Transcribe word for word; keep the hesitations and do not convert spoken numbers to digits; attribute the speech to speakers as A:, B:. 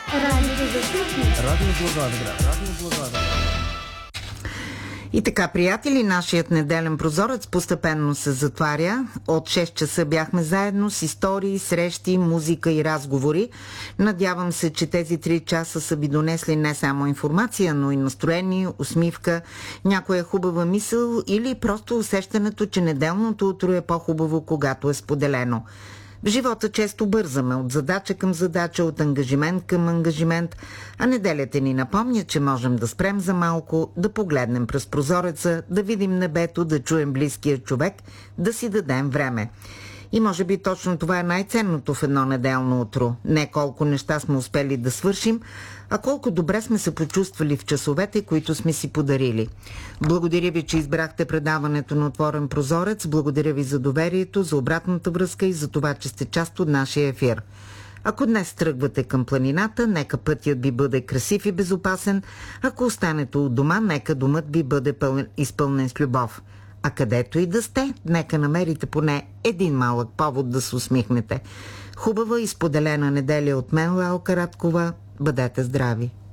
A: Радио за всички.
B: Радио Благоевград. Радио Благоевград.
C: И така, приятели, нашият неделен прозорец постепенно се затваря. От шест часа бяхме заедно с истории, срещи, музика и разговори. Надявам се, че тези три часа са ви донесли не само информация, но и настроение, усмивка, някоя хубава мисъл или просто усещането, че неделното утро е по-хубаво, когато е споделено. В живота често бързаме от задача към задача, от ангажимент към ангажимент, а неделята ни напомня, че можем да спрем за малко, да погледнем през прозореца, да видим небето, да чуем близкия човек, да си дадем време. И може би точно това е най-ценното в едно неделно утро. Не колко неща сме успели да свършим, а колко добре сме се почувствали в часовете, които сме си подарили. Благодаря ви, че избрахте предаването на Отворен прозорец. Благодаря ви за доверието, за обратната връзка и за това, че сте част от нашия ефир. Ако днес тръгвате към планината, нека пътят ви бъде красив и безопасен. Ако останете у дома, нека домът ви бъде пълен, изпълнен с любов. А където и да сте, нека намерите поне един малък повод да се усмихнете. Хубава и споделена неделя от мен, Лалка Радкова. Бъдете здрави!